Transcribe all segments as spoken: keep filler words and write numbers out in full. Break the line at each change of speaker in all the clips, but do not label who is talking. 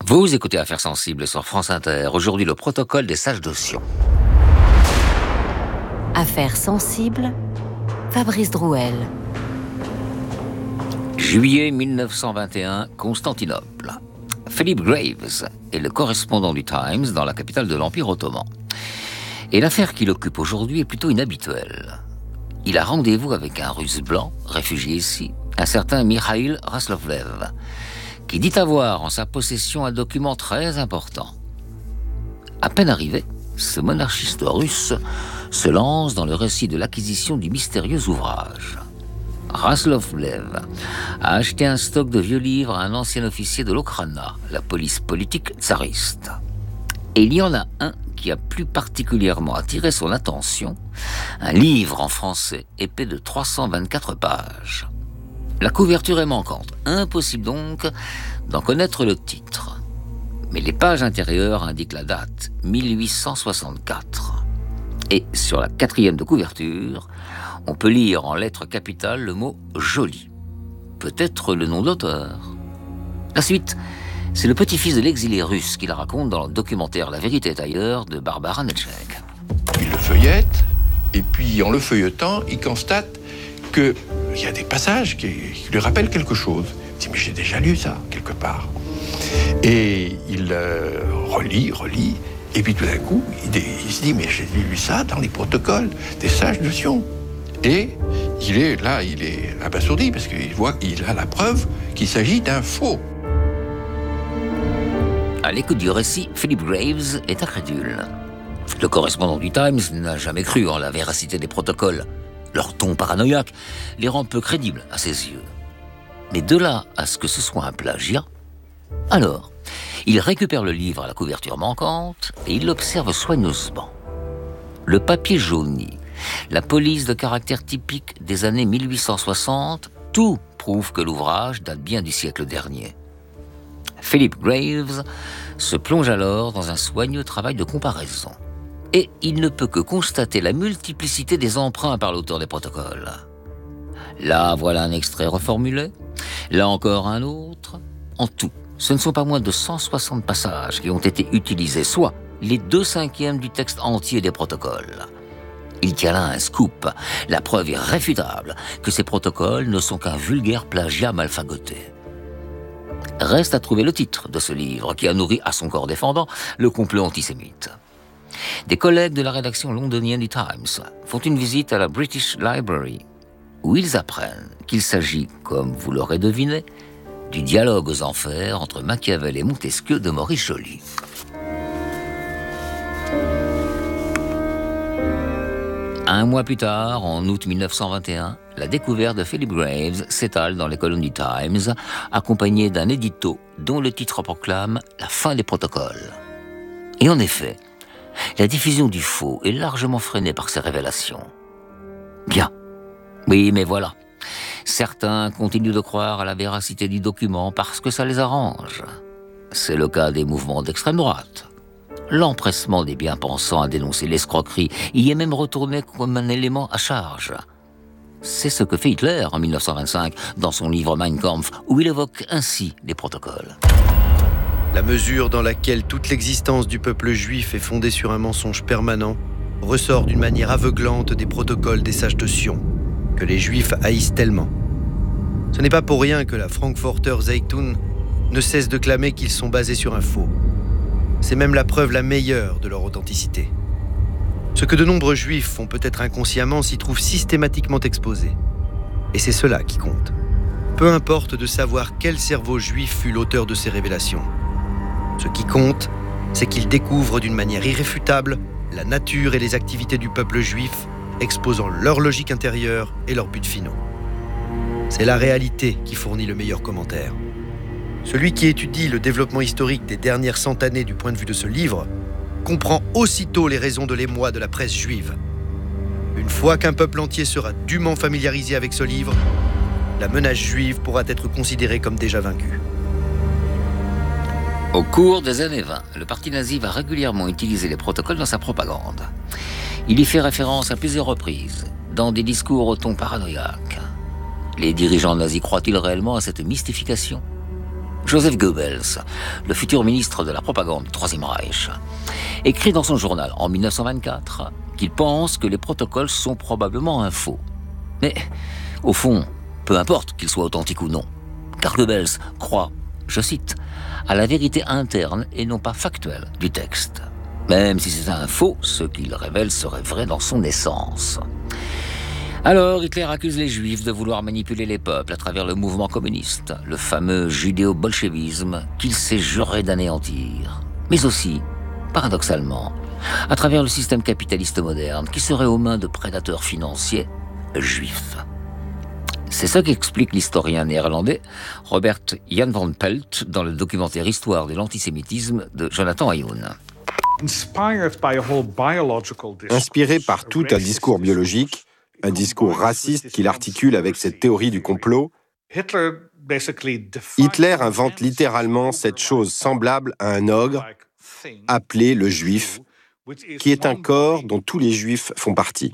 Vous écoutez Affaires sensibles sur France Inter. Aujourd'hui, le protocole des sages de Sion.
Affaires sensibles, Fabrice Drouel.
Juillet mille neuf cent vingt et un, Constantinople. Philip Graves est le correspondant du Times dans la capitale de l'Empire ottoman. Et l'affaire qui l'occupe aujourd'hui est plutôt inhabituelle. Il a rendez-vous avec un Russe blanc, réfugié ici, un certain Mikhail Raslovlev, qui dit avoir en sa possession un document très important. À peine arrivé, ce monarchiste russe se lance dans le récit de l'acquisition du mystérieux ouvrage. Raslovlev a acheté un stock de vieux livres à un ancien officier de l'Okhrana, la police politique tsariste. Et il y en a un qui a plus particulièrement attiré son attention, un livre en français épais de trois cent vingt-quatre pages. La couverture est manquante, impossible donc d'en connaître le titre. Mais les pages intérieures indiquent la date, mille huit cent soixante-quatre. Et sur la quatrième de couverture, on peut lire en lettres capitales le mot « joli ». Peut-être le nom d'auteur. La suite, c'est le petit-fils de l'exilé russe qui la raconte dans le documentaire « La vérité est ailleurs » de Barbara Netchek.
Il le feuillette, et puis en le feuilletant, il constate qu'il y a des passages qui, qui lui rappellent quelque chose. Il dit « mais j'ai déjà lu ça, quelque part ». Et il euh, relit, relit, et puis tout d'un coup, il, il se dit « mais j'ai lu ça dans les protocoles des sages de Sion ». Et il est là, il est abasourdi, parce qu'il voit qu'il a la preuve qu'il s'agit d'un faux.
À l'écoute du récit, Philip Graves est incrédule. Le correspondant du Times n'a jamais cru en la véracité des protocoles. Leur ton paranoïaque les rend peu crédibles à ses yeux. Mais de là à ce que ce soit un plagiat, alors, il récupère le livre à la couverture manquante et il l'observe soigneusement. Le papier jauni, la police de caractère typique des années mille huit cent soixante, tout prouve que l'ouvrage date bien du siècle dernier. Philip Graves se plonge alors dans un soigneux travail de comparaison. Et il ne peut que constater la multiplicité des emprunts par l'auteur des protocoles. Là, voilà un extrait reformulé, là encore un autre. En tout, ce ne sont pas moins de cent soixante passages qui ont été utilisés, soit les deux cinquièmes du texte entier des protocoles. Il tient là un scoop, la preuve irréfutable que ces protocoles ne sont qu'un vulgaire plagiat mal fagoté. Reste à trouver le titre de ce livre qui a nourri à son corps défendant le complot antisémite. Des collègues de la rédaction londonienne du Times font une visite à la British Library où ils apprennent qu'il s'agit, comme vous l'aurez deviné, du dialogue aux enfers entre Machiavel et Montesquieu de Maurice Joly. Un mois plus tard, en août mille neuf cent vingt et un, la découverte de Philip Graves s'étale dans les colonnes du Times, accompagnée d'un édito dont le titre proclame « La fin des protocoles ». Et en effet, la diffusion du faux est largement freinée par ces révélations. Bien, oui, mais voilà. Certains continuent de croire à la véracité du document parce que ça les arrange. C'est le cas des mouvements d'extrême droite. L'empressement des bien-pensants à dénoncer l'escroquerie y est même retourné comme un élément à charge. C'est ce que fait Hitler en mille neuf cent vingt-cinq dans son livre Mein Kampf, où il évoque ainsi les protocoles.
La mesure dans laquelle toute l'existence du peuple juif est fondée sur un mensonge permanent ressort d'une manière aveuglante des protocoles des sages de Sion, que les juifs haïssent tellement. Ce n'est pas pour rien que la Frankfurter Zeitung ne cesse de clamer qu'ils sont basés sur un faux. C'est même la preuve la meilleure de leur authenticité. Ce que de nombreux juifs font peut-être inconsciemment s'y trouve systématiquement exposé. Et c'est cela qui compte. Peu importe de savoir quel cerveau juif fut l'auteur de ces révélations. Ce qui compte, c'est qu'ils découvrent d'une manière irréfutable la nature et les activités du peuple juif, exposant leur logique intérieure et leurs buts finaux. C'est la réalité qui fournit le meilleur commentaire. Celui qui étudie le développement historique des dernières cent années du point de vue de ce livre comprend aussitôt les raisons de l'émoi de la presse juive. Une fois qu'un peuple entier sera dûment familiarisé avec ce livre, la menace juive pourra être considérée comme déjà vaincue.
Au cours des années vingt, le parti nazi va régulièrement utiliser les protocoles dans sa propagande. Il y fait référence à plusieurs reprises, dans des discours au ton paranoïaque. Les dirigeants nazis croient-ils réellement à cette mystification ? Joseph Goebbels, le futur ministre de la propagande du Troisième Reich, écrit dans son journal en dix-neuf cent vingt-quatre qu'il pense que les protocoles sont probablement un faux. Mais, au fond, peu importe qu'ils soient authentiques ou non, car Goebbels croit, je cite, à la vérité interne et non pas factuelle du texte. Même si c'est un faux, ce qu'il révèle serait vrai dans son essence. Alors, Hitler accuse les Juifs de vouloir manipuler les peuples à travers le mouvement communiste, le fameux judéo-bolchevisme qu'il s'est juré d'anéantir. Mais aussi, paradoxalement, à travers le système capitaliste moderne qui serait aux mains de prédateurs financiers juifs. C'est ce qu'explique l'historien néerlandais Robert Jan van Pelt dans le documentaire Histoire de l'antisémitisme de Jonathan Ayun.
Inspiré par tout un discours biologique, un discours raciste qu'il articule avec cette théorie du complot, Hitler invente littéralement cette chose semblable à un ogre, appelé le juif, qui est un corps dont tous les juifs font partie.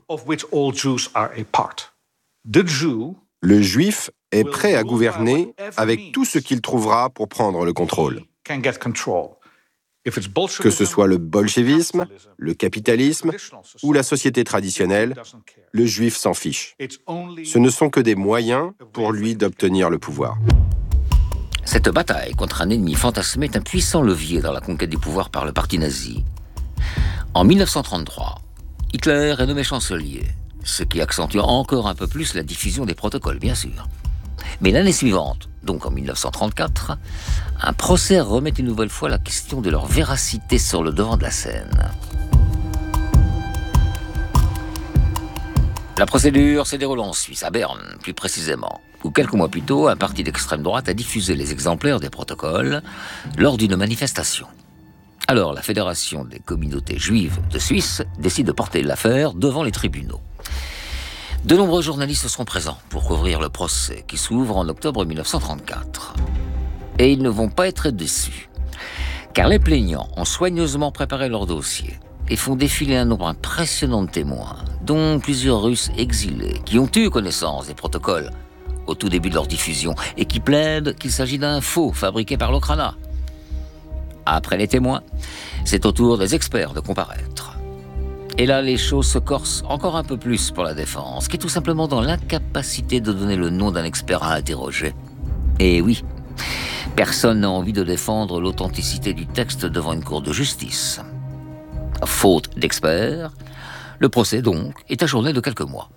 Le juif est prêt à gouverner avec tout ce qu'il trouvera pour prendre le contrôle. Que ce soit le bolchevisme, le capitalisme ou la société traditionnelle, le juif s'en fiche. Ce ne sont que des moyens pour lui d'obtenir le pouvoir.
Cette bataille contre un ennemi fantasmé est un puissant levier dans la conquête du pouvoir par le parti nazi. En dix-neuf cent trente-trois, Hitler est nommé chancelier, ce qui accentue encore un peu plus la diffusion des protocoles, bien sûr. Mais l'année suivante, donc en dix-neuf cent trente-quatre, un procès remet une nouvelle fois la question de leur véracité sur le devant de la scène. La procédure se déroule en Suisse, à Berne, plus précisément, où quelques mois plus tôt, un parti d'extrême droite a diffusé les exemplaires des protocoles lors d'une manifestation. Alors, la Fédération des communautés juives de Suisse décide de porter l'affaire devant les tribunaux. De nombreux journalistes seront présents pour couvrir le procès qui s'ouvre en octobre dix-neuf cent trente-quatre. Et ils ne vont pas être déçus, car les plaignants ont soigneusement préparé leur dossier et font défiler un nombre impressionnant de témoins, dont plusieurs Russes exilés qui ont eu connaissance des protocoles au tout début de leur diffusion et qui plaident qu'il s'agit d'un faux fabriqué par l'Okrana. Après les témoins, c'est au tour des experts de comparaître. Et là, les choses se corsent encore un peu plus pour la défense, qui est tout simplement dans l'incapacité de donner le nom d'un expert à interroger. Et oui, personne n'a envie de défendre l'authenticité du texte devant une cour de justice. Faute d'experts, le procès, donc, est ajourné de quelques mois.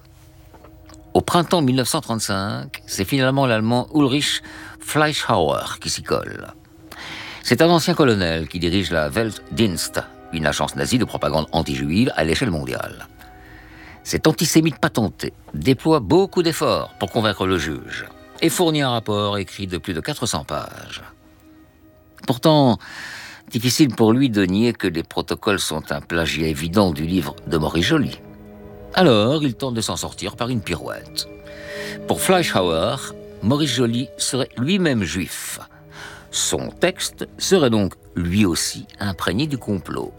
Au printemps dix-neuf cent trente-cinq, c'est finalement l'Allemand Ulrich Fleischhauer qui s'y colle. C'est un ancien colonel qui dirige la Weltdienst, une agence nazie de propagande anti-juive à l'échelle mondiale. Cet antisémite patenté déploie beaucoup d'efforts pour convaincre le juge et fournit un rapport écrit de plus de quatre cents pages. Pourtant, difficile pour lui de nier que les protocoles sont un plagiat évident du livre de Maurice Joly. Alors, il tente de s'en sortir par une pirouette. Pour Fleischhauer, Maurice Joly serait lui-même juif. Son texte serait donc lui aussi imprégné du complot.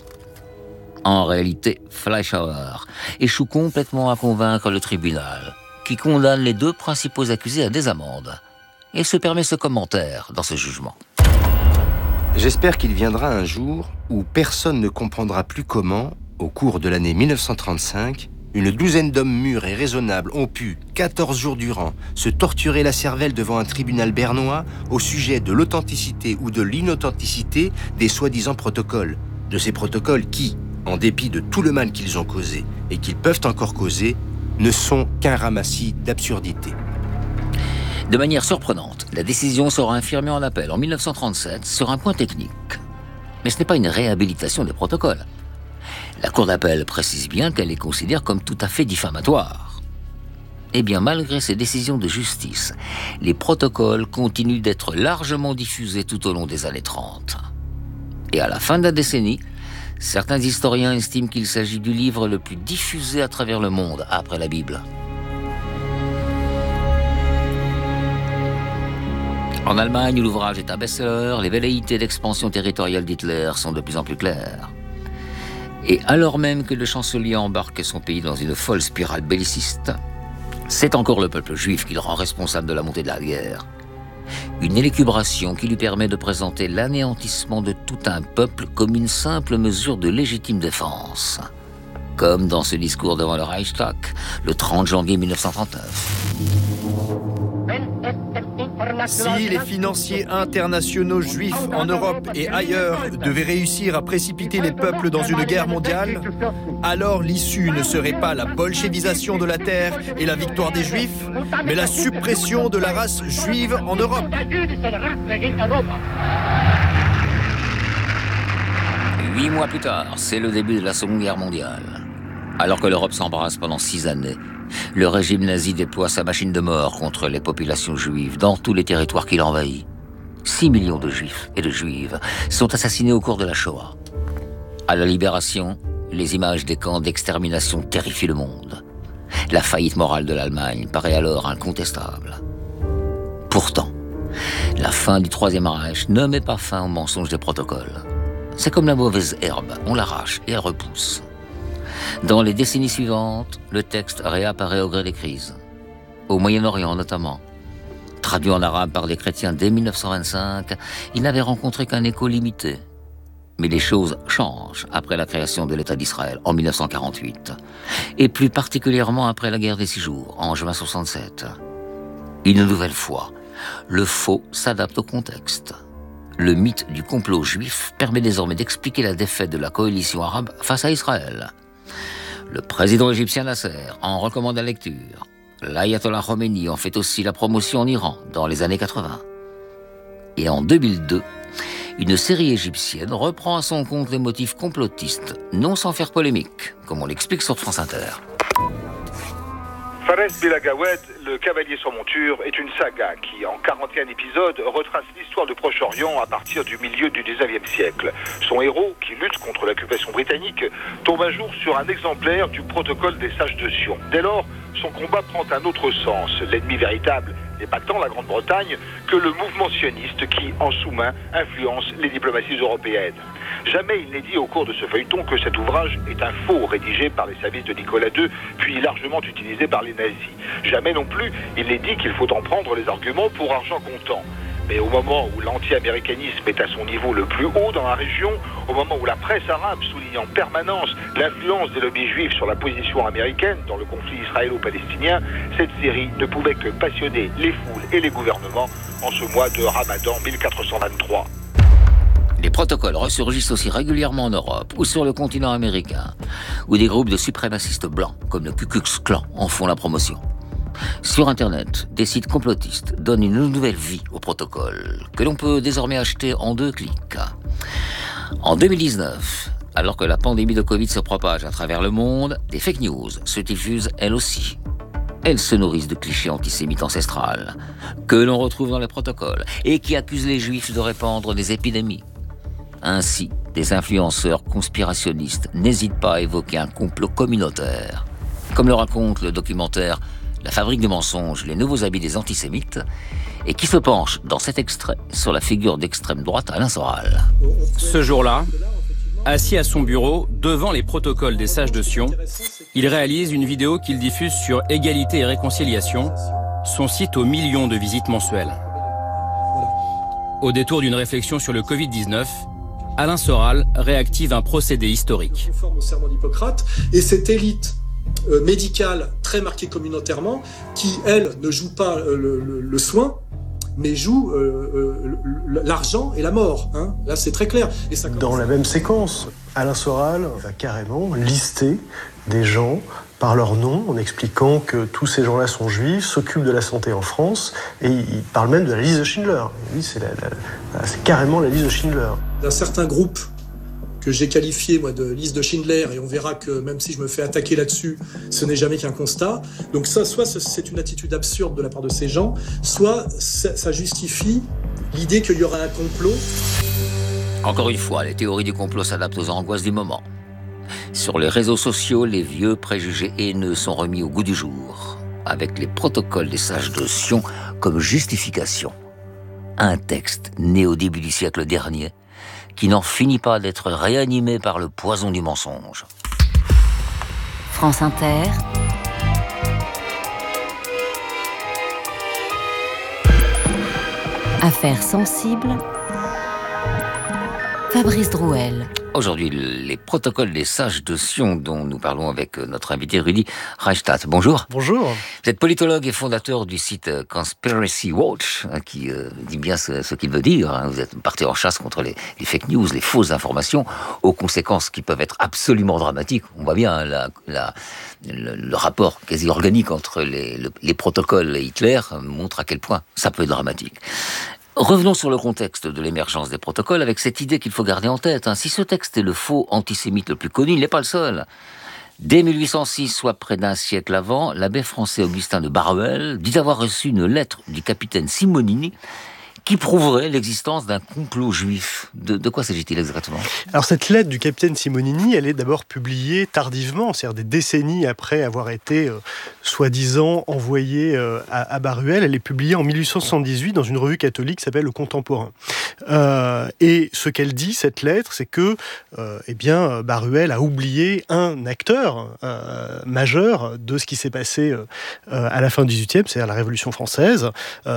En réalité, Fleischhauer échoue complètement à convaincre le tribunal, qui condamne les deux principaux accusés à des amendes, et se permet ce commentaire dans ce jugement.
J'espère qu'il viendra un jour où personne ne comprendra plus comment, au cours de l'année mille neuf cent trente-cinq, une douzaine d'hommes mûrs et raisonnables ont pu, quatorze jours durant, se torturer la cervelle devant un tribunal bernois au sujet de l'authenticité ou de l'inauthenticité des soi-disant protocoles. De ces protocoles qui, en dépit de tout le mal qu'ils ont causé et qu'ils peuvent encore causer, ne sont qu'un ramassis d'absurdités.
De manière surprenante, la décision sera infirmée en appel en dix-neuf cent trente-sept sur un point technique. Mais ce n'est pas une réhabilitation des protocoles. La Cour d'appel précise bien qu'elle les considère comme tout à fait diffamatoires. Eh bien, malgré ces décisions de justice, les protocoles continuent d'être largement diffusés tout au long des années trente. Et à la fin de la décennie, certains historiens estiment qu'il s'agit du livre le plus diffusé à travers le monde après la Bible. En Allemagne, où l'ouvrage est un best-seller, les velléités d'expansion territoriale d'Hitler sont de plus en plus claires. Et alors même que le chancelier embarque son pays dans une folle spirale belliciste, c'est encore le peuple juif qui le rend responsable de la montée de la guerre. Une élucubration qui lui permet de présenter l'anéantissement de tout un peuple comme une simple mesure de légitime défense. Comme dans ce discours devant le Reichstag, le trente janvier mille neuf cent trente-neuf.
Si les financiers internationaux juifs en Europe et ailleurs devaient réussir à précipiter les peuples dans une guerre mondiale, alors l'issue ne serait pas la bolchevisation de la terre et la victoire des juifs, mais la suppression de la race juive en Europe.
Huit mois plus tard, c'est le début de la Seconde Guerre mondiale. Alors que l'Europe s'embrasse pendant six années, le régime nazi déploie sa machine de mort contre les populations juives dans tous les territoires qu'il envahit. Six millions de juifs et de juives sont assassinés au cours de la Shoah. À la Libération, les images des camps d'extermination terrifient le monde. La faillite morale de l'Allemagne paraît alors incontestable. Pourtant, la fin du Troisième Reich ne met pas fin aux mensonges des protocoles. C'est comme la mauvaise herbe, on l'arrache et elle repousse. Dans les décennies suivantes, le texte réapparaît au gré des crises. Au Moyen-Orient notamment. Traduit en arabe par des chrétiens dès mille neuf cent vingt-cinq, il n'avait rencontré qu'un écho limité. Mais les choses changent après la création de l'État d'Israël en mille neuf cent quarante-huit. Et plus particulièrement après la guerre des Six Jours, en juin soixante-sept. Une nouvelle fois, le faux s'adapte au contexte. Le mythe du complot juif permet désormais d'expliquer la défaite de la coalition arabe face à Israël. Le président égyptien Nasser en recommande la lecture. L'ayatollah Khomeini en fait aussi la promotion en Iran dans les années quatre-vingts. Et en deux mille deux, une série égyptienne reprend à son compte les motifs complotistes, non sans faire polémique, comme on l'explique sur France Inter.
Fares Belagawed, le cavalier sans monture, est une saga qui, en quarante et un épisodes, retrace l'histoire du Proche-Orient à partir du milieu du dix-neuvième siècle. Son héros, qui lutte contre l'occupation britannique, tombe un jour sur un exemplaire du protocole des sages de Sion. Dès lors, son combat prend un autre sens. L'ennemi véritable n'est pas tant la Grande-Bretagne que le mouvement sioniste qui, en sous-main, influence les diplomaties européennes. Jamais il n'est dit au cours de ce feuilleton que cet ouvrage est un faux rédigé par les services de Nicolas deux, puis largement utilisé par les nazis. Jamais non plus il n'est dit qu'il faut en prendre les arguments pour argent comptant. Mais au moment où l'anti-américanisme est à son niveau le plus haut dans la région, au moment où la presse arabe souligne en permanence l'influence des lobbies juifs sur la position américaine dans le conflit israélo-palestinien, cette série ne pouvait que passionner les foules et les gouvernements en ce mois de Ramadan mille quatre cent vingt-trois.
Les protocoles ressurgissent aussi régulièrement en Europe ou sur le continent américain, où des groupes de suprémacistes blancs, comme le Ku Klux Klan, en font la promotion. Sur Internet, des sites complotistes donnent une nouvelle vie au protocole, que l'on peut désormais acheter en deux clics. En deux mille dix-neuf, alors que la pandémie de Covid se propage à travers le monde, des fake news se diffusent elles aussi. Elles se nourrissent de clichés antisémites ancestrales, que l'on retrouve dans les protocoles, et qui accusent les juifs de répandre des épidémies. Ainsi, des influenceurs conspirationnistes n'hésitent pas à évoquer un complot communautaire. Comme le raconte le documentaire « La fabrique des mensonges, les nouveaux habits des antisémites » et qui se penche dans cet extrait sur la figure d'extrême droite Alain Soral.
Ce jour-là, assis à son bureau, devant les protocoles des sages de Sion, il réalise une vidéo qu'il diffuse sur Égalité et Réconciliation, son site aux millions de visites mensuelles. Au détour d'une réflexion sur le covid dix-neuf, Alain Soral réactive un procédé historique.
Conforme au serment d'Hippocrate, et cette élite euh, médicale très marquée communautairement, qui, elle, ne joue pas euh, le, le, le soin, mais joue euh, euh, l'argent et la mort. Hein. Là, c'est très clair. Et ça
Dans la même séquence, Alain Soral va carrément lister des gens par leur nom, en expliquant que tous ces gens-là sont juifs, s'occupent de la santé en France, et il parle même de la liste de Schindler. Oui, c'est, la, la, c'est carrément la liste de Schindler.
D'un certain groupe que j'ai qualifié moi de liste de Schindler, et on verra que même si je me fais attaquer là-dessus, ce n'est jamais qu'un constat. Donc ça, soit c'est une attitude absurde de la part de ces gens, soit ça justifie l'idée qu'il y aura un complot.
Encore une fois, les théories du complot s'adaptent aux angoisses du moment. Sur les réseaux sociaux, les vieux préjugés haineux sont remis au goût du jour, avec les protocoles des sages de Sion comme justification. Un texte né au début du siècle dernier, qui n'en finit pas d'être réanimé par le poison du mensonge.
France Inter. Affaires sensibles. Fabrice Drouel.
Aujourd'hui, les protocoles des sages de Sion dont nous parlons avec notre invité Rudi Reichstadt. Bonjour.
Bonjour.
Vous êtes politologue et fondateur du site Conspiracy Watch, qui euh, dit bien ce, ce qu'il veut dire. Hein. Vous êtes parti en chasse contre les, les fake news, les fausses informations, aux conséquences qui peuvent être absolument dramatiques. On voit bien hein, la, la, le, le rapport quasi organique entre les, le, les protocoles et Hitler montre à quel point ça peut être dramatique. Revenons sur le contexte de l'émergence des protocoles avec cette idée qu'il faut garder en tête. Hein. Si ce texte est le faux antisémite le plus connu, il n'est pas le seul. Dès mille huit cent six, soit près d'un siècle avant, l'abbé français Augustin de Baruel dit avoir reçu une lettre du capitaine Simonini qui prouverait l'existence d'un complot juif. De, de quoi s'agit-il exactement ?
Alors cette lettre du capitaine Simonini, elle est d'abord publiée tardivement, c'est-à-dire des décennies après avoir été euh, soi-disant envoyée euh, à, à Baruel. Elle est publiée en mille huit cent soixante-dix-huit dans une revue catholique qui s'appelle Le Contemporain. Euh, et ce qu'elle dit, cette lettre, c'est que euh, eh bien, Baruel a oublié un acteur euh, majeur de ce qui s'est passé euh, à la fin du dix-huitième, c'est-à-dire la Révolution française,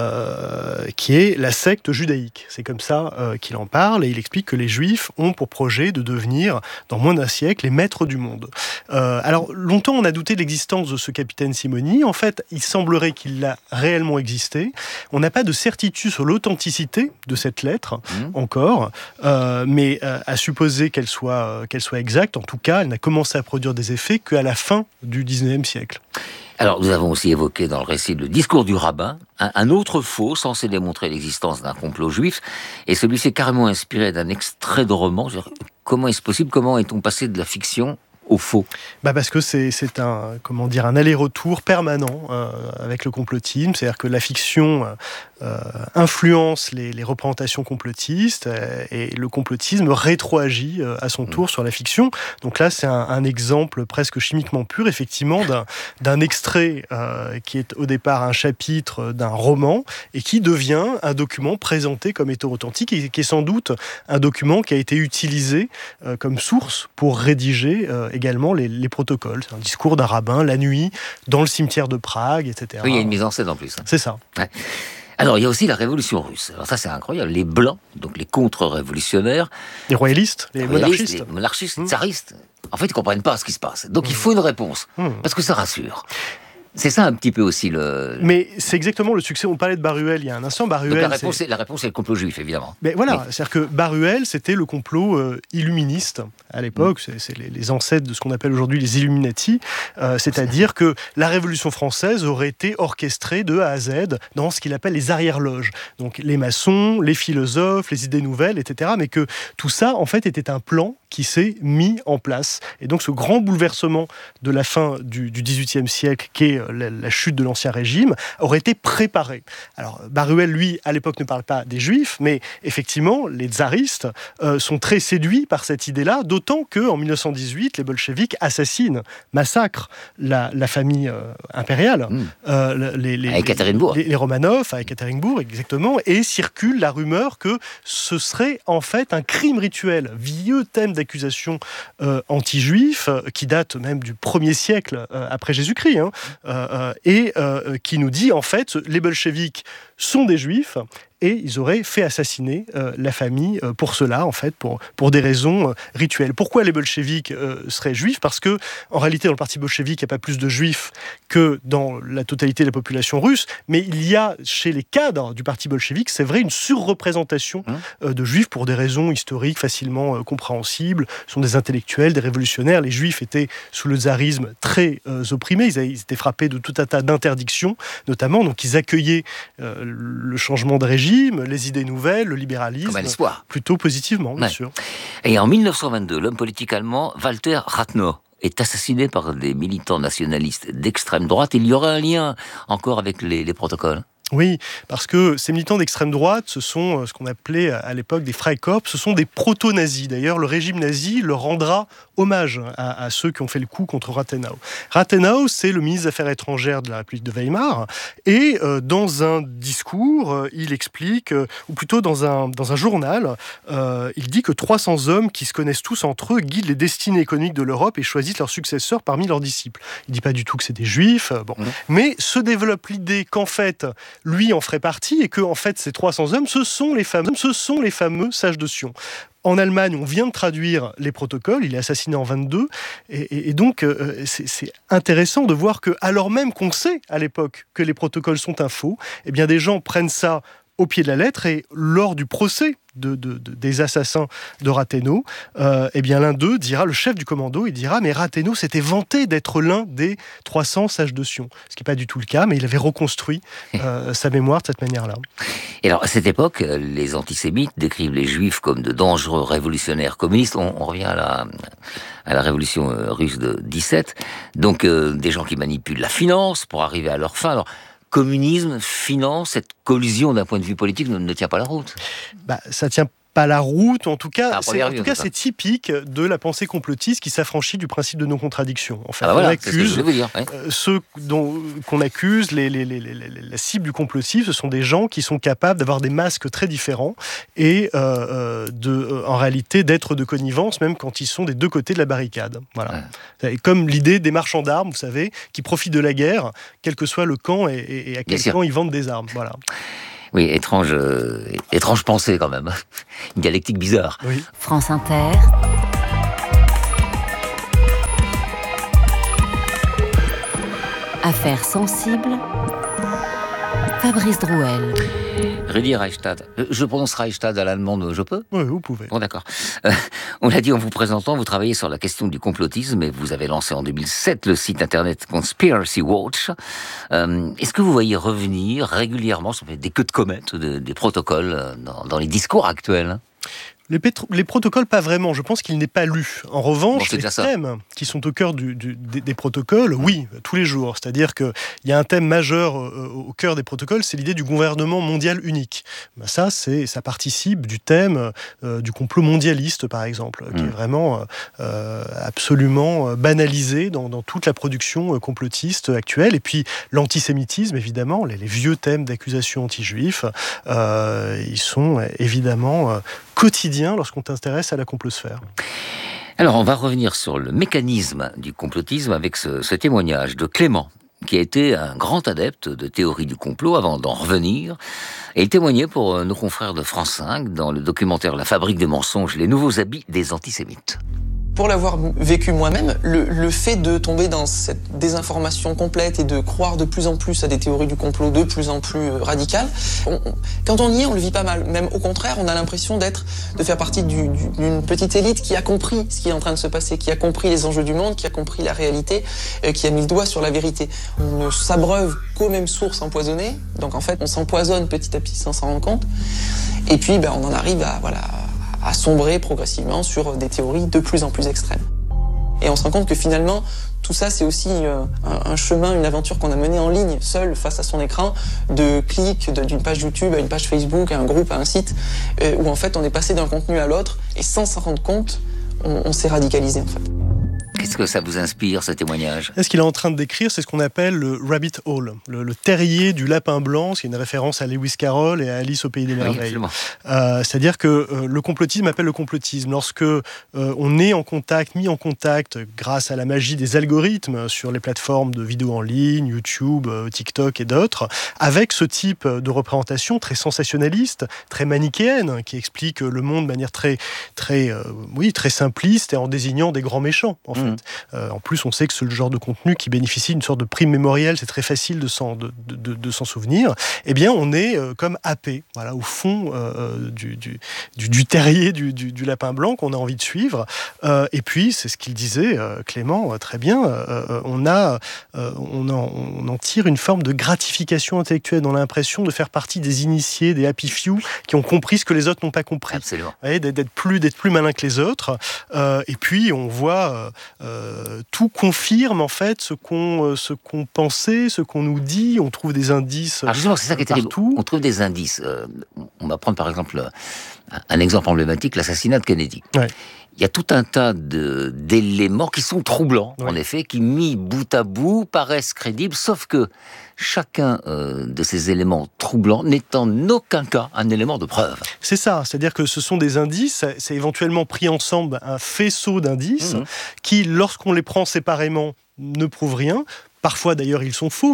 euh, qui est la secte judaïque. C'est comme ça euh, qu'il en parle et il explique que les Juifs ont pour projet de devenir, dans moins d'un siècle, les maîtres du monde. Euh, alors, longtemps, on a douté de l'existence de ce capitaine Simonini. En fait, il semblerait qu'il a réellement existé. On n'a pas de certitude sur l'authenticité de cette lettre, mmh. encore, euh, mais euh, à supposer qu'elle soit, euh, qu'elle soit exacte, en tout cas, elle n'a commencé à produire des effets qu'à la fin du dix-neuvième siècle.
Alors, nous avons aussi évoqué dans le récit le discours du rabbin, un, un autre faux censé démontrer l'existence d'un complot juif, et celui-ci est carrément inspiré d'un extrait de roman. Comment est-ce possible ? Comment est-on passé de la fiction au faux ?
Bah parce que c'est, c'est un, comment dire, un aller-retour permanent euh, avec le complotisme, c'est-à-dire que la fiction euh, influence les, les représentations complotistes euh, et le complotisme rétroagit euh, à son tour mmh. sur la fiction. Donc là, c'est un, un exemple presque chimiquement pur, effectivement, d'un, d'un extrait euh, qui est au départ un chapitre d'un roman et qui devient un document présenté comme étant authentique et qui est sans doute un document qui a été utilisé euh, comme source pour rédiger euh, également les, les protocoles. C'est un discours d'un rabbin la nuit dans le cimetière de Prague, et cetera.
Oui, il y a une mise en scène en plus. Hein.
C'est ça.
Ouais. Alors, il y a aussi la révolution russe. Alors ça, c'est incroyable. Les blancs, donc les contre-révolutionnaires...
Les royalistes, les, les monarchistes.
Les monarchistes, les mmh. tsaristes. En fait, ils ne comprennent pas ce qui se passe. Donc, mmh. il faut une réponse. Mmh. Parce que ça rassure. C'est ça un petit peu aussi le...
Mais c'est exactement le succès. On parlait de Baruel il y a un instant. Baruel,
Donc la réponse, c'est... la réponse, c'est le complot juif, évidemment.
Mais voilà, oui. C'est-à-dire que Baruel, c'était le complot euh, illuministe à l'époque. Mmh. C'est, c'est les, les ancêtres de ce qu'on appelle aujourd'hui les Illuminati. Euh, c'est-à-dire que la Révolution française aurait été orchestrée de A à Z dans ce qu'il appelle les arrière-loges. Donc les maçons, les philosophes, les idées nouvelles, et cetera. Mais que tout ça, en fait, était un plan qui s'est mis en place. Et donc ce grand bouleversement de la fin du, du dix-huitième siècle, qui est la, la chute de l'Ancien Régime, aurait été préparé. Alors Baruel, lui, à l'époque ne parle pas des Juifs, mais effectivement, les tsaristes euh, sont très séduits par cette idée-là, d'autant qu'en mille neuf cent dix-huit, les bolcheviks assassinent, massacrent la, la famille euh, impériale. Mmh. Euh, les, les,
à Ekaterinbourg.
Les, les Romanov, à Ekaterinbourg, exactement, et circule la rumeur que ce serait en fait un crime rituel, vieux thème d'accusation euh, anti-juif, euh, qui date même du premier siècle euh, après Jésus-Christ, hein, euh, et euh, qui nous dit en fait les bolcheviks sont des juifs et ils auraient fait assassiner euh, la famille euh, pour cela, en fait, pour, pour des raisons euh, rituelles. Pourquoi les bolcheviks euh, seraient juifs ? Parce que, en réalité, dans le parti bolchevique, il n'y a pas plus de juifs que dans la totalité de la population russe, mais il y a, chez les cadres du parti bolchevique, c'est vrai, une surreprésentation euh, de juifs pour des raisons historiques facilement euh, compréhensibles. Ce sont des intellectuels, des révolutionnaires. Les juifs étaient, sous le tsarisme, très euh, opprimés. Ils, avaient, ils étaient frappés de tout un tas d'interdictions, notamment. Donc, ils accueillaient euh, le changement de régime, les idées nouvelles, le libéralisme,
comme un espoir.
Plutôt positivement, bien
ouais.
sûr.
Et en mille neuf cent vingt-deux, l'homme politique allemand Walter Rathenau est assassiné par des militants nationalistes d'extrême droite. Il y aurait un lien encore avec les, les protocoles ?
Oui, parce que ces militants d'extrême droite, ce sont ce qu'on appelait à l'époque des Freikorps, ce sont des proto-nazis. D'ailleurs, le régime nazi leur rendra hommage à, à ceux qui ont fait le coup contre Rathenau. Rathenau, c'est le ministre des Affaires étrangères de la République de Weimar, et euh, dans un discours, euh, il explique, euh, ou plutôt dans un, dans un journal, euh, il dit que trois cents hommes qui se connaissent tous entre eux guident les destinées économiques de l'Europe et choisissent leurs successeurs parmi leurs disciples. Il ne dit pas du tout que c'est des juifs, bon. Mmh. Mais se développe l'idée qu'en fait, lui en ferait partie et que en fait ces trois cents hommes, ce sont les fameux, ce sont les fameux sages de Sion. En Allemagne, on vient de traduire les protocoles, il est assassiné en vingt-deux, et, et, et donc euh, c'est, c'est intéressant de voir que, alors même qu'on sait à l'époque que les protocoles sont un faux, eh bien des gens prennent ça au pied de la lettre, et lors du procès de, de, de, des assassins de Rathenau, euh, eh bien l'un d'eux dira, le chef du commando, il dira, mais Rathenau s'était vanté d'être l'un des trois cents sages de Sion, ce qui n'est pas du tout le cas, mais il avait reconstruit euh, sa mémoire de cette manière-là.
Et alors, à cette époque, les antisémites décrivent les juifs comme de dangereux révolutionnaires communistes. On, on revient à la, à la révolution russe de dix-sept. Donc, euh, des gens qui manipulent la finance pour arriver à leur fin. Alors, communisme, finance, cette collision d'un point de vue politique ne, ne tient pas la route.
Bah, ça tient pas la route, en tout cas,
ah,
c'est, en tout cas c'est typique de la pensée complotiste qui s'affranchit du principe de non-contradiction. En fait,
ah, voilà,
on accuse
dire, ouais.
euh, ceux dont, qu'on accuse, les, les, les, les, la cible du complotisme, ce sont des gens qui sont capables d'avoir des masques très différents et euh, de, euh, en réalité d'être de connivence, même quand ils sont des deux côtés de la barricade. Voilà. Ouais. Comme l'idée des marchands d'armes, vous savez, qui profitent de la guerre, quel que soit le camp et, et, et à quel camp ils vendent des armes. Voilà.
Oui, étrange, euh, étrange pensée quand même. Une dialectique bizarre.
Oui.
France Inter. Affaires sensibles. Fabrice Drouel.
Rudy Reichstadt. Je prononce Reichstadt à l'allemande, je peux ?
Oui, vous pouvez.
Bon, d'accord. Euh, on l'a dit en vous présentant, vous travaillez sur la question du complotisme et vous avez lancé en deux mille sept le site internet Conspiracy Watch. Euh, est-ce que vous voyez revenir régulièrement sur des queues de comète, de, des protocoles dans, dans les discours actuels ?
Les, pétro- les protocoles, pas vraiment. Je pense qu'il n'est pas lu. En revanche,
bon,
les thèmes qui sont au cœur du, du, des, des protocoles, oui, tous les jours. C'est-à-dire qu'il y a un thème majeur euh, au cœur des protocoles, c'est l'idée du gouvernement mondial unique. Ben ça, c'est, ça participe du thème euh, du complot mondialiste, par exemple, mmh. qui est vraiment euh, absolument banalisé dans, dans toute la production complotiste actuelle. Et puis l'antisémitisme, évidemment, les, les vieux thèmes d'accusation anti-juifs, euh, ils sont évidemment euh, quotidien lorsqu'on s'intéresse à la complosphère.
Alors, on va revenir sur le mécanisme du complotisme avec ce, ce témoignage de Clément, qui a été un grand adepte de théorie du complot avant d'en revenir. Et il témoignait pour nos confrères de France cinq dans le documentaire La fabrique des mensonges, les nouveaux habits des antisémites.
Pour l'avoir vécu moi-même, le, le fait de tomber dans cette désinformation complète et de croire de plus en plus à des théories du complot de plus en plus radicales, on, on, quand on y est, on le vit pas mal. Même au contraire, on a l'impression d'être, de faire partie du, du, d'une petite élite qui a compris ce qui est en train de se passer, qui a compris les enjeux du monde, qui a compris la réalité, euh, qui a mis le doigt sur la vérité. On ne s'abreuve qu'aux mêmes sources empoisonnées, donc en fait, on s'empoisonne petit à petit sans s'en rendre compte. Et puis, ben, on en arrive à, voilà, à sombrer progressivement sur des théories de plus en plus extrêmes. Et on se rend compte que finalement, tout ça, c'est aussi euh, un, un chemin, une aventure qu'on a menée en ligne, seul, face à son écran, de clics de, d'une page YouTube à une page Facebook, à un groupe, à un site, euh, où en fait, on est passé d'un contenu à l'autre, et sans s'en rendre compte, on, on s'est radicalisé, en fait.
Qu'est-ce que ça vous inspire, ce témoignage ?
Ce qu'il est en train de décrire, c'est ce qu'on appelle le rabbit hole, le, le terrier du lapin blanc, c'est une référence à Lewis Carroll et à Alice au Pays des Merveilles. Oui, euh, c'est-à-dire que euh, le complotisme appelle le complotisme. Lorsque euh, on est en contact, mis en contact, grâce à la magie des algorithmes sur les plateformes de vidéos en ligne, YouTube, euh, TikTok et d'autres, avec ce type de représentation très sensationnaliste, très manichéenne, qui explique le monde de manière très, très, euh, oui, très simpliste et en désignant des grands méchants, en fait. Mmh. Euh, en plus, on sait que c'est le genre de contenu qui bénéficie d'une sorte de prime mémorielle, c'est très facile de s'en, de, de, de, de s'en souvenir. Eh bien, on est euh, comme happé, voilà, au fond euh, du, du, du, du terrier du, du, du lapin blanc qu'on a envie de suivre. Euh, et puis, c'est ce qu'il disait, euh, Clément, euh, très bien, euh, on, a, euh, on, en, on en tire une forme de gratification intellectuelle. On a l'impression de faire partie des initiés, des happy few, qui ont compris ce que les autres n'ont pas compris.
Absolument.
Ouais, d'être, d'être, plus, d'être plus malin que les autres. Euh, et puis, on voit... Euh, Euh, tout confirme en fait ce qu'on, euh, ce qu'on pensait, ce qu'on nous dit. On trouve des indices.
Alors justement, c'est ça qui est terrible. On trouve des indices. Euh, on va prendre par exemple un, un exemple emblématique, l'assassinat de Kennedy.
Ouais.
Il y a tout un tas de, d'éléments qui sont troublants, ouais. en effet, qui mis bout à bout paraissent crédibles, sauf que chacun euh, de ces éléments troublants n'est en aucun cas un élément de preuve.
C'est ça, c'est-à-dire que ce sont des indices, c'est éventuellement pris ensemble un faisceau d'indices mmh. qui, lorsqu'on les prend séparément, ne prouvent rien. Parfois, d'ailleurs, ils sont faux, mais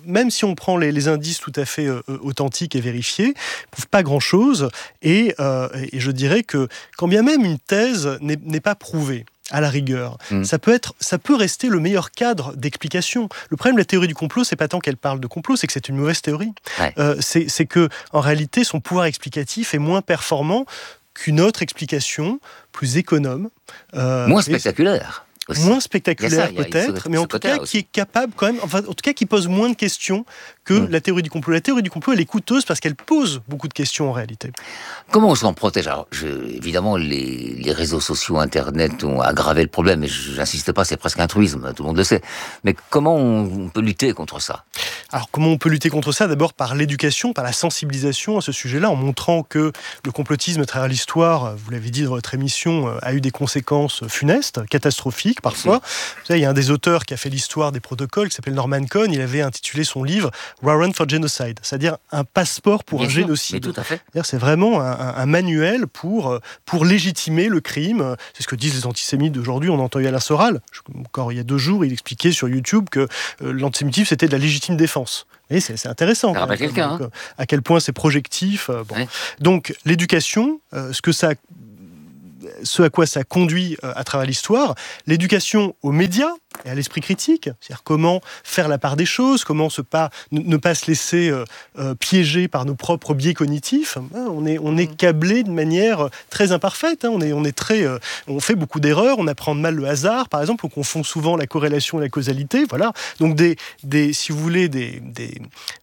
même si on prend les, les indices tout à fait euh, authentiques et vérifiés, ne prouvent pas grand-chose. Et, euh, et je dirais que quand bien même une thèse n'est, n'est pas prouvée, à la rigueur, mmh. ça peut être, ça peut rester le meilleur cadre d'explication. Le problème de la théorie du complot, c'est pas tant qu'elle parle de complot, c'est que c'est une mauvaise théorie. Ouais. Euh, c'est, c'est que, en réalité, son pouvoir explicatif est moins performant qu'une autre explication plus économe,
euh, moins spectaculaire.
Aussi. Moins spectaculaire ça, peut-être, mais en tout cas qui est capable quand même, enfin en tout cas qui pose moins de questions que mmh. la théorie du complot. La théorie du complot, elle est coûteuse parce qu'elle pose beaucoup de questions en réalité.
Comment on s'en protège ? Alors, je, évidemment, les, les réseaux sociaux, Internet ont aggravé le problème, et je n'insiste pas, c'est presque un truisme, tout le monde le sait. Mais comment on, on peut lutter contre ça ?
Alors, comment on peut lutter contre ça ? D'abord par l'éducation, par la sensibilisation à ce sujet-là, en montrant que le complotisme à travers l'histoire, vous l'avez dit dans votre émission, a eu des conséquences funestes, catastrophiques parfois. Vous savez, il y a un des auteurs qui a fait l'histoire des protocoles, qui s'appelle Norman Cohn, il avait intitulé son livre « Warrant for Genocide », c'est-à-dire un passeport pour
Bien
un
sûr,
génocide.
Mais tout à fait.
C'est-à-dire, c'est vraiment un, un, un manuel pour, pour légitimer le crime. C'est ce que disent les antisémites d'aujourd'hui. On entend Alain Soral, encore il y a deux jours, il expliquait sur YouTube que euh, l'antisémitisme, c'était de la légitime défense. Et c'est, c'est intéressant.
Ça quelqu'un,
donc,
hein.
À quel point c'est projectif. Euh, bon. ouais. Donc, l'éducation, euh, ce que ça... ce à quoi ça conduit euh, à travers l'histoire, l'éducation aux médias et à l'esprit critique, c'est-à-dire comment faire la part des choses, comment se pas, ne, ne pas se laisser euh, euh, piéger par nos propres biais cognitifs. Hein, on est, on est câblé de manière très imparfaite, hein, on, est, on, est très, euh, on fait beaucoup d'erreurs, on apprend mal le hasard, par exemple, on confond souvent la corrélation et la causalité, voilà. Donc, des, des, si vous voulez, des, des,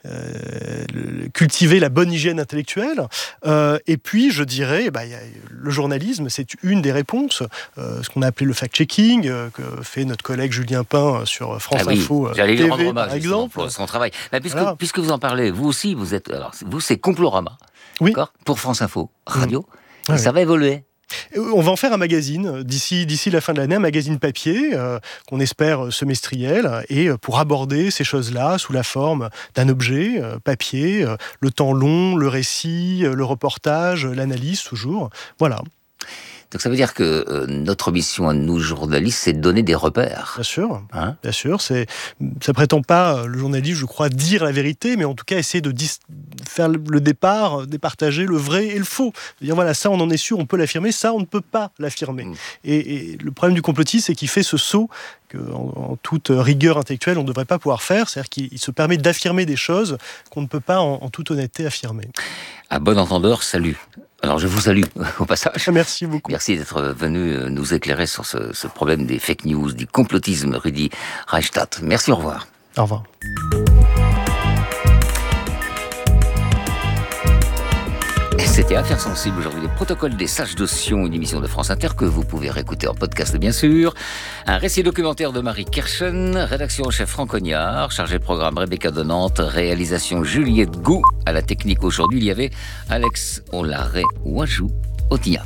euh, le, cultiver la bonne hygiène intellectuelle, euh, et puis, je dirais, bah, y a, le journalisme, c'est une des réponses, euh, ce qu'on a appelé le fact-checking, euh, que fait notre collègue Julien Pain sur France
ah oui,
Info
j'allais
T V,
lui rendre hommage,
par exemple.
Pour son travail. Bah, puisque,
voilà.
puisque vous en parlez, vous aussi, vous êtes, alors, vous, c'est Complorama,
oui.
d'accord, pour France Info, radio,
mmh.
et oui. ça va évoluer.
On va en faire un magazine d'ici, d'ici la fin de l'année, un magazine papier euh, qu'on espère semestriel, et pour aborder ces choses-là sous la forme d'un objet euh, papier, euh, le temps long, le récit, euh, le reportage, l'analyse toujours. Voilà.
Donc ça veut dire que euh, notre mission à nous journalistes, c'est de donner des repères.
Bien sûr, hein bien sûr. C'est, ça prétend pas, le journaliste, je crois, dire la vérité, mais en tout cas essayer de dis- faire le départ, départager le vrai et le faux. Dire voilà, ça on en est sûr, on peut l'affirmer, ça on ne peut pas l'affirmer. Mmh. Et, et le problème du complotisme, c'est qu'il fait ce saut qu'en en toute rigueur intellectuelle, on ne devrait pas pouvoir faire. C'est-à-dire qu'il se permet d'affirmer des choses qu'on ne peut pas en, en toute honnêteté affirmer.
À bon entendeur, salut. Alors je vous salue au passage.
Merci beaucoup.
Merci d'être venu nous éclairer sur ce, ce problème des fake news, du complotisme, Rudi Reichstadt. Merci, au revoir.
Au revoir.
C'était Affaires sensibles aujourd'hui, les protocoles des sages de Sion, une émission de France Inter que vous pouvez réécouter en podcast bien sûr. Un récit documentaire de Marie Kerschen, rédaction en chef Franck Cognard, chargé de programme Rebecca Donante, réalisation Juliette Gou. À la technique aujourd'hui, il y avait Alex Olaré Ouajou Otia.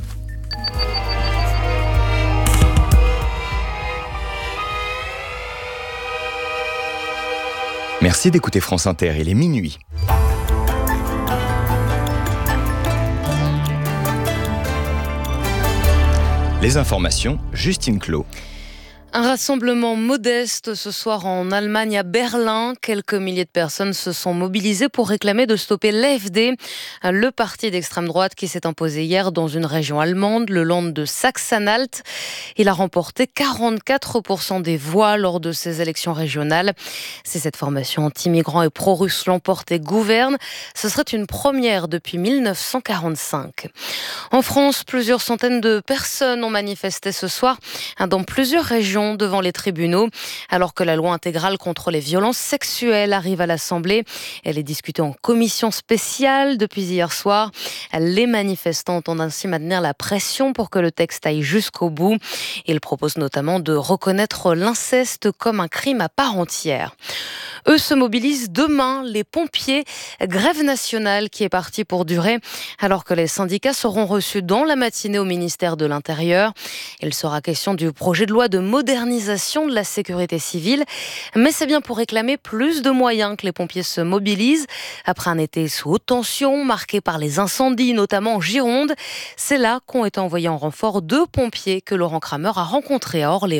Merci d'écouter France Inter, il est minuit. Les informations, Justine Clos.
Un rassemblement modeste ce soir en Allemagne, à Berlin. Quelques milliers de personnes se sont mobilisées pour réclamer de stopper l'A F D, le parti d'extrême droite qui s'est imposé hier dans une région allemande, le Land de Saxe-Anhalt. Il a remporté quarante-quatre pour cent des voix lors de ces élections régionales. Si cette formation anti-migrants et pro-russe l'emporte et gouverne, ce serait une première depuis mille neuf cent quarante-cinq. En France, plusieurs centaines de personnes ont manifesté ce soir dans plusieurs régions devant les tribunaux, alors que la loi intégrale contre les violences sexuelles arrive à l'Assemblée. Elle est discutée en commission spéciale depuis hier soir. Les manifestants entendent ainsi maintenir la pression pour que le texte aille jusqu'au bout. Ils proposent notamment de reconnaître l'inceste comme un crime à part entière. Eux se mobilisent demain, les pompiers, grève nationale qui est partie pour durer, alors que les syndicats seront reçus dans la matinée au ministère de l'Intérieur. Il sera question du projet de loi de modernisation de la sécurité civile, mais c'est bien pour réclamer plus de moyens que les pompiers se mobilisent. Après un été sous haute tension, marqué par les incendies, notamment en Gironde, c'est là qu'ont été envoyés en renfort deux pompiers que Laurent Kramer a rencontrés à Orléans.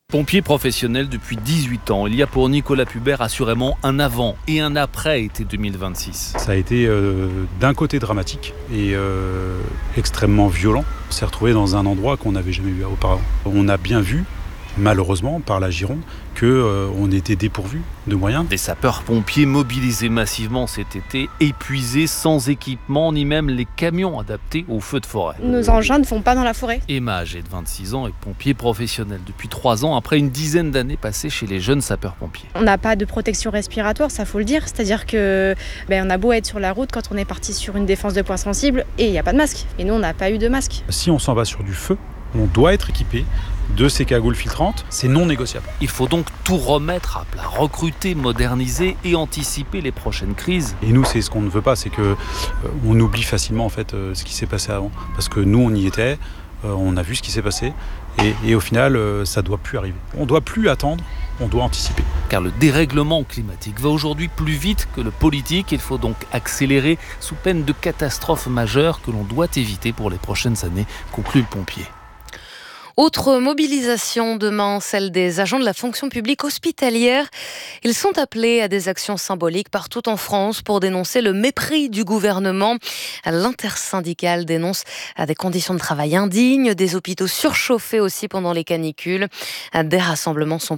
Pompier professionnel depuis dix-huit ans, il y a pour Nicolas Pubert assurément un avant et un après été deux mille vingt-six.
Ça a été euh, d'un côté dramatique et euh, extrêmement violent. On s'est retrouvé dans un endroit qu'on n'avait jamais vu auparavant. On a bien vu, malheureusement, par la Gironde, qu'on euh, était dépourvu de moyens.
Des sapeurs-pompiers mobilisés massivement cet été, épuisés, sans équipement, ni même les camions adaptés aux feux de forêt.
Nos engins ne vont pas dans la forêt.
Emma, âgée de vingt-six ans, est pompier professionnel depuis trois ans, après une dizaine d'années passées chez les jeunes sapeurs-pompiers.
On n'a pas de protection respiratoire, ça faut le dire. C'est-à-dire que ben, on a beau être sur la route, quand on est parti sur une défense de points sensibles, et il n'y a pas de masque. Et nous, on n'a pas eu de masque.
Si on s'en va sur du feu, on doit être équipé de ces cagoules filtrantes, c'est non négociable.
Il faut donc tout remettre à plat, recruter, moderniser et anticiper les prochaines crises.
Et nous, c'est ce qu'on ne veut pas, c'est que euh, on oublie facilement en fait euh, ce qui s'est passé avant, parce que nous, on y était, euh, on a vu ce qui s'est passé, et, et au final, euh, ça doit plus arriver. On doit plus attendre, on doit anticiper.
Car le dérèglement climatique va aujourd'hui plus vite que le politique. Il faut donc accélérer sous peine de catastrophes majeures que l'on doit éviter pour les prochaines années, conclut le pompier.
Autre mobilisation demain, celle des agents de la fonction publique hospitalière. Ils sont appelés à des actions symboliques partout en France pour dénoncer le mépris du gouvernement. L'intersyndicale dénonce des conditions de travail indignes, des hôpitaux surchauffés aussi pendant les canicules. Des rassemblements sont